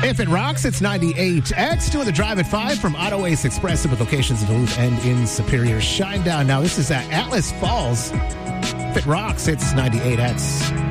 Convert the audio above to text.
If it rocks, it's 98X. Doing the drive at 5 from Auto Ace Express with locations in Duluth and in Superior. Shinedown. Now, this is at Atlas Falls. If it rocks, it's 98X.